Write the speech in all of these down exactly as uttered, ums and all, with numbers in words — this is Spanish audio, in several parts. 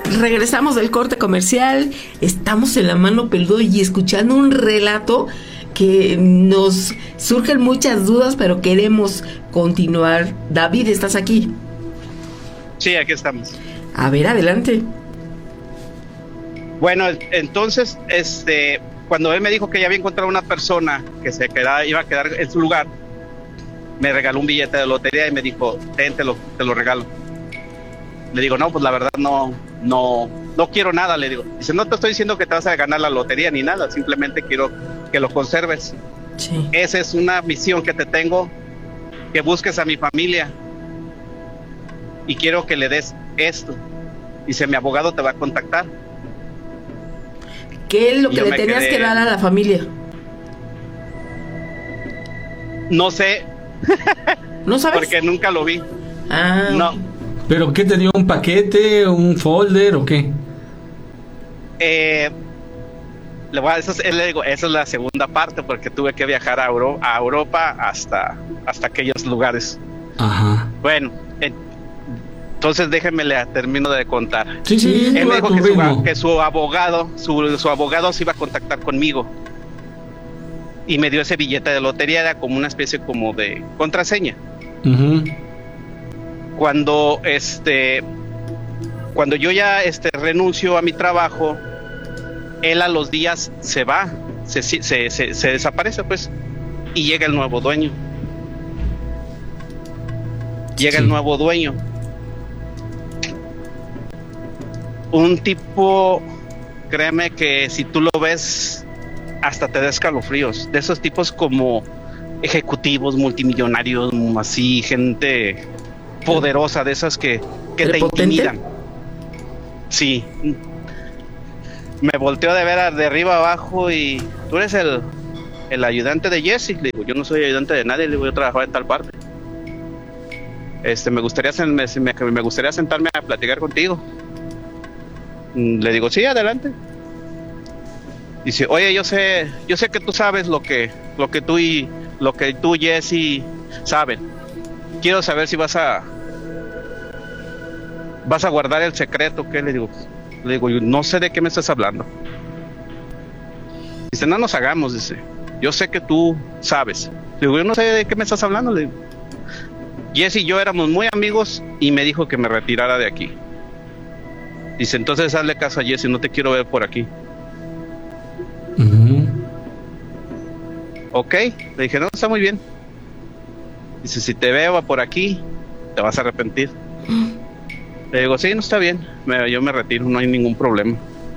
Regresamos del corte comercial, estamos en La Mano Peluda y escuchando un relato que nos surgen muchas dudas, pero queremos continuar. David, ¿estás aquí? Sí, aquí estamos. A ver, adelante. Bueno, entonces, este, cuando él me dijo que ya había encontrado una persona que se quedaba, iba a quedar en su lugar, me regaló un billete de lotería y me dijo, ten, te lo, te lo regalo. Le digo, no, pues la verdad no, no, no quiero nada, le digo. Dice, no te estoy diciendo que te vas a ganar la lotería ni nada, simplemente quiero que lo conserves. Sí. Esa es una misión que te tengo, que busques a mi familia y quiero que le des esto. Dice, mi abogado te va a contactar. ¿Qué es lo Y que yo le me tenías quedé- que dar a la familia? No sé, ¿No sabes? porque nunca lo vi. Ah, No. ¿Pero qué te dio? ¿Un paquete? ¿Un folder o qué? Eh, le voy a, eso es, le digo, esa es la segunda parte, porque tuve que viajar a, Euro, a Europa hasta, hasta aquellos lugares. Ajá. Bueno, eh, entonces déjenme le termino de contar. Sí, sí, Él tú me a dijo tu que su, ritmo. que su abogado, su, su abogado se iba a contactar conmigo. Y me dio ese billete de lotería, era como una especie como de contraseña. Ujú. Cuando este cuando yo ya este renuncio a mi trabajo, él a los días se va, se, se, se, se desaparece pues, y llega el nuevo dueño. Llega Sí. el nuevo dueño. Un tipo, créeme que si tú lo ves, hasta te da escalofríos. De esos tipos como ejecutivos, multimillonarios, así, gente poderosa, de esas que, que te ¿Prepotente? intimidan. Sí. Me volteó de ver a- de arriba abajo y tú eres el, el ayudante de Jesse. Le digo, yo no soy ayudante de nadie, le digo, yo trabajo en tal parte. Este, me gustaría, sen- me, me, me gustaría sentarme a platicar contigo. Mm, Le digo, sí, adelante. Dice, oye, yo sé, yo sé que tú sabes lo que, lo que tú y lo que tú, Jesse, saben. Quiero saber si vas a vas a guardar el secreto. ¿Qué le digo? Le digo, yo no sé de qué me estás hablando. Dice, no nos hagamos, dice. Yo sé que tú sabes. Le digo, yo no sé de qué me estás hablando. Le digo, Jesse y yo éramos muy amigos y me dijo que me retirara de aquí. Dice, entonces hazle caso a Jesse, no te quiero ver por aquí. Ujú. Ok, le dije, no, está muy bien. Dice, si te veo por aquí, te vas a arrepentir. Le digo, sí, no está bien, me- yo me retiro, no hay ningún problema.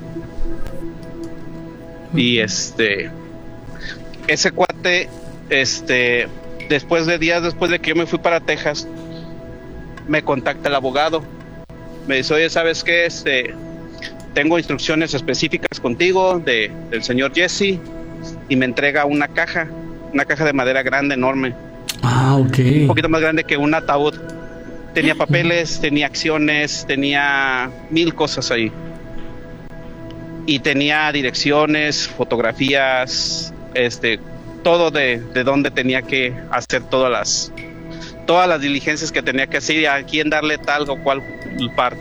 Y este, ese cuate, este, después de días después de que yo me fui para Texas, me contacta el abogado. Me dice, oye, ¿sabes qué? Este, tengo instrucciones específicas contigo de, del señor Jesse, y me entrega una caja, una caja de madera grande, enorme, Ah, ok. un poquito más grande que un ataúd. Tenía papeles, tenía acciones, tenía mil cosas ahí. Y tenía direcciones, fotografías, este, todo de, de dónde tenía que hacer todas las, todas las diligencias que tenía que hacer y a quién darle tal o cual parte.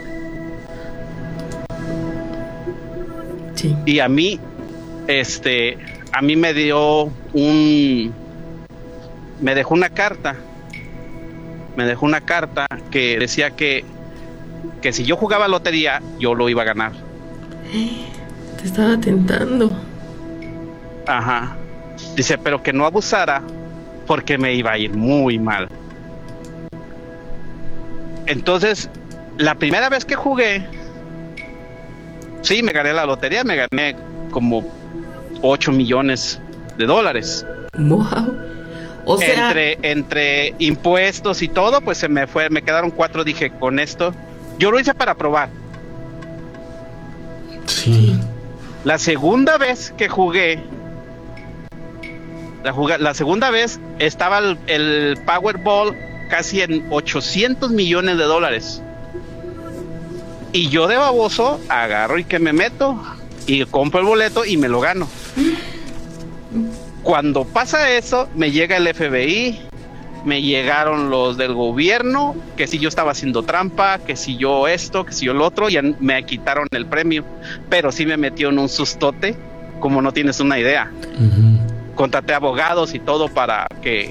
sí. Y a mí, este, a mí me dio un, me dejó una carta, me dejó una carta que decía que, que si yo jugaba lotería, yo lo iba a ganar. Te estaba tentando. Ajá. Dice, pero que no abusara porque me iba a ir muy mal. Entonces, la primera vez que jugué, sí, me gané la lotería, me gané como ocho millones de dólares. Wow. O sea, entre, entre impuestos y todo, pues se me fue, me quedaron cuatro, dije, con esto. Yo lo hice para probar. Sí. La segunda vez que jugué, la, juga- la segunda vez estaba el, el Powerball casi en ochocientos millones de dólares. Y yo de baboso agarro y que me meto y compro el boleto y me lo gano. Cuando pasa eso, me llega el F B I, me llegaron los del gobierno, que si yo estaba haciendo trampa, que si yo esto, que si yo lo otro, ya me quitaron el premio, pero sí me metió en un sustote, como no tienes una idea. Uh-huh. Contraté abogados y todo para que,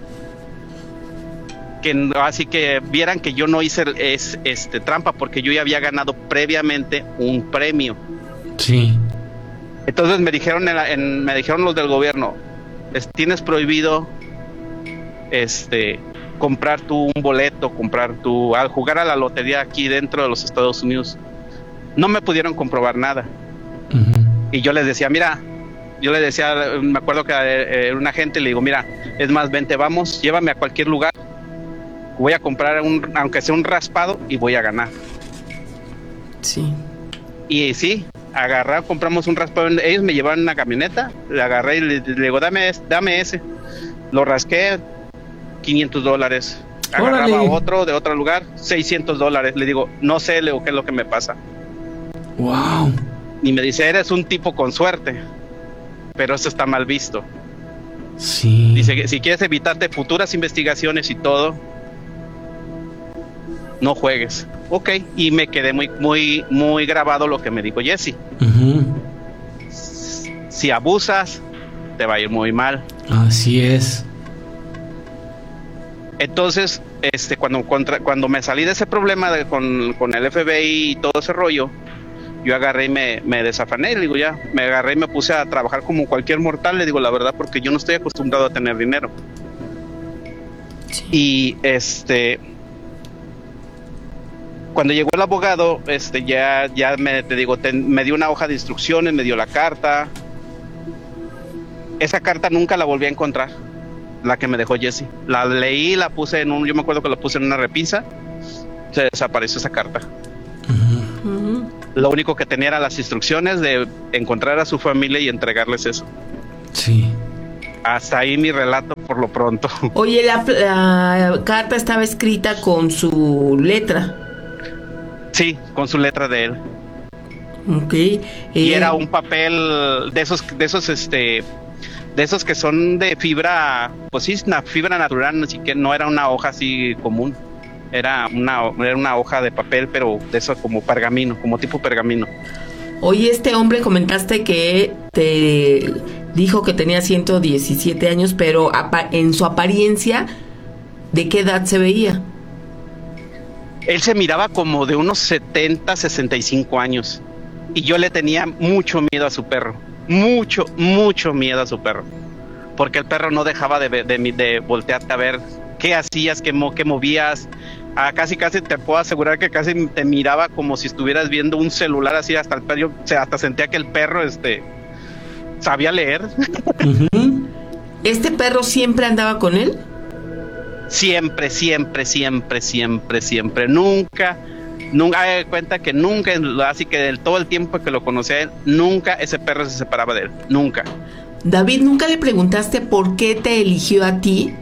que así que vieran que yo no hice es, este trampa, porque yo ya había ganado previamente un premio. Sí. Entonces me dijeron, en la, en, me dijeron los del gobierno, es, tienes prohibido este comprar tú un boleto, comprar tú, al jugar a la lotería aquí dentro de los Estados Unidos. No me pudieron comprobar nada. Uh-huh. Y yo les decía, mira, yo les decía, me acuerdo que era un agente, le digo, mira, es más, vente, vamos, llévame a cualquier lugar, voy a comprar un, aunque sea un raspado, y voy a ganar. Sí. Y sí, agarré, compramos un raspado, ellos me llevaron una camioneta, le agarré y le, le digo, dame, dame ese. Lo rasqué, quinientos dólares. Agarraba ¡órale! Otro de otro lugar, seiscientos dólares. Le digo, no sé, Leo, qué es lo que me pasa. Wow. Y me dice, eres un tipo con suerte, pero eso está mal visto. Sí. Dice, si quieres evitarte futuras investigaciones y todo, no juegues. Ok, y me quedé muy, muy, muy grabado lo que me dijo Jesse. Uh-huh. Si abusas, te va a ir muy mal. Así es. Entonces, este, cuando, contra, cuando me salí de ese problema de, con, con el F B I y todo ese rollo, yo agarré y me, me desafané, le digo ya, me agarré y me puse a trabajar como cualquier mortal, le digo la verdad, porque yo no estoy acostumbrado a tener dinero. Sí. Y este, cuando llegó el abogado, este, ya, ya me, te digo, te, me dio una hoja de instrucciones, me dio la carta. Esa carta nunca la volví a encontrar, la que me dejó Jesse. La leí, la puse en un, yo me acuerdo que la puse en una repisa, se desapareció esa carta. Uh-huh. Uh-huh. Lo único que tenía eran las instrucciones de encontrar a su familia y entregarles eso. Sí. Hasta ahí mi relato por lo pronto. Oye, la, la carta estaba escrita con su letra. Sí, con su letra de él. Ok. Eh, y era un papel de esos, de esos, este, de esos que son de fibra, pues sí, una fibra natural, así que no era una hoja así común. Era una, era una hoja de papel, pero de eso como pergamino, como tipo pergamino. Oye, este hombre comentaste que te dijo que tenía ciento diecisiete años, pero en su apariencia, ¿de qué edad se veía? Él se miraba como de unos setenta, sesenta y cinco años. Y yo le tenía mucho miedo a su perro. Mucho, mucho miedo a su perro. Porque el perro no dejaba de, de, de, de voltearte a ver qué hacías, qué, mo, qué movías. Ah, casi, casi te puedo asegurar que casi te miraba como si estuvieras viendo un celular así. Hasta el perro, o sea, hasta sentía que el perro este, sabía leer. Uh-huh. ¿Este perro siempre andaba con él? Siempre, siempre, siempre, siempre, siempre. Nunca, nunca, hay cuenta que nunca, así que del todo el tiempo que lo conocía a él, nunca ese perro se separaba de él. Nunca. David, ¿nunca le preguntaste por qué te eligió a ti?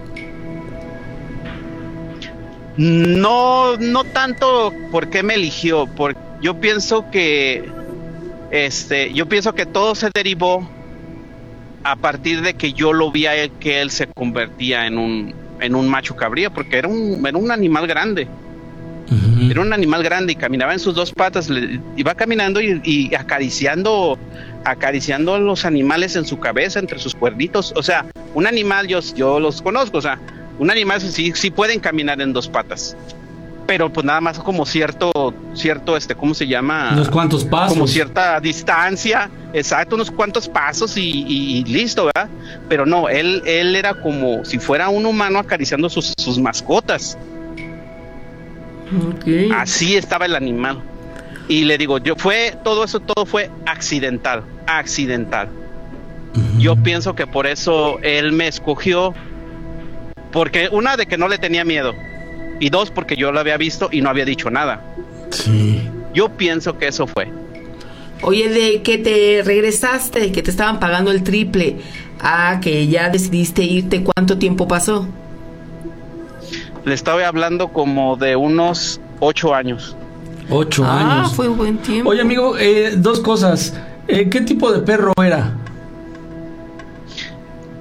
No, no tanto por qué me eligió, porque yo pienso que, este, yo pienso que todo se derivó a partir de que yo lo vi a él, que él se convertía en un, en un macho cabrío, porque era un, era un animal grande. Uh-huh. Era un animal grande y caminaba en sus dos patas, le, iba caminando y, y acariciando, acariciando a los animales en su cabeza, entre sus cuernitos. O sea, un animal, yo, yo los conozco, o sea, un animal sí, sí pueden caminar en dos patas, pero pues nada más como cierto, cierto, este, ¿cómo se llama? Unos cuantos pasos. Como cierta distancia, exacto, unos cuantos pasos y, y, y listo, ¿verdad? Pero no, él, él era como si fuera un humano acariciando sus, sus mascotas. Okay. Así estaba el animal. Y le digo, yo fue, todo eso, todo fue accidental, accidental. Uh-huh. Yo pienso que por eso él me escogió, porque una, de que no le tenía miedo, y dos, porque yo lo había visto y no había dicho nada. Sí. Yo pienso que eso fue. Oye, de que te regresaste, que te estaban pagando el triple, a que ya decidiste irte, ¿cuánto tiempo pasó? Le estaba hablando como de unos ocho años. Ocho ah, años. Ah, fue un buen tiempo. Oye, amigo, eh, dos cosas. Eh, ¿Qué tipo de perro era?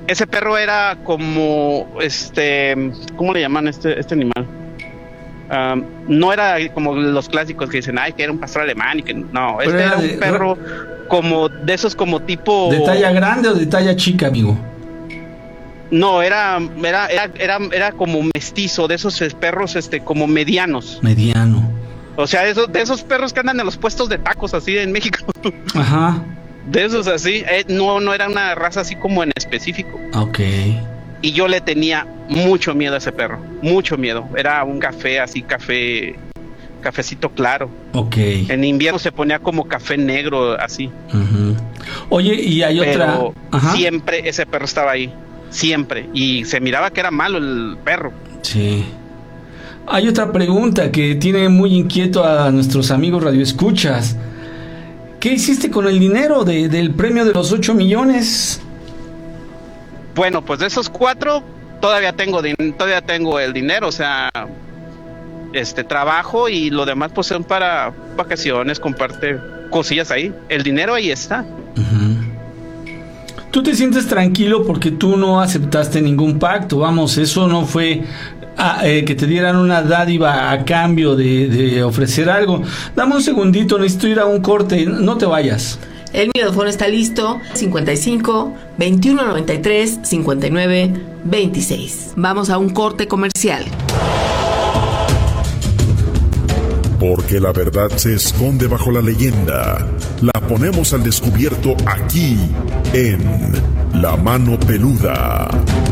ese perro era como, este, ¿cómo le llaman este, este animal? Um, no era como los clásicos que dicen, ay, que era un pastor alemán y que no, este era, era un de, perro como de esos como tipo... ¿De talla grande o de talla chica, amigo? No, era, era, era, era, era como mestizo, de esos perros, este, como medianos. Mediano. O sea, de esos, de esos perros que andan en los puestos de tacos así en México. Ajá. De esos así, eh, no, no era una raza así como en específico. Ok. Y yo le tenía mucho miedo a ese perro, mucho miedo. Era un café así, café, cafecito claro. Ok. En invierno se ponía como café negro, así. Uh-huh. Oye, y hay Pero otra... Ajá. Siempre ese perro estaba ahí, siempre. Y se miraba que era malo el perro. Sí. Hay otra pregunta que tiene muy inquieto a nuestros amigos radioescuchas. ¿Qué hiciste con el dinero de, del premio de los ocho millones? Bueno, pues de esos cuatro todavía tengo din- todavía tengo el dinero, o sea, este trabajo y lo demás pues son para vacaciones, comparte cosillas ahí. El dinero ahí está. Uh-huh. Tú te sientes tranquilo porque tú no aceptaste ningún pacto, vamos, eso no fue a, eh, que te dieran una dádiva a cambio de, de ofrecer algo. Dame un segundito, necesito ir a un corte, no te vayas. El micrófono está listo, cincuenta y cinco, veintiuno noventa y tres, cincuenta y nueve, veintiséis. Vamos a un corte comercial. Porque la verdad se esconde bajo la leyenda. La ponemos al descubierto aquí, en La Mano Peluda.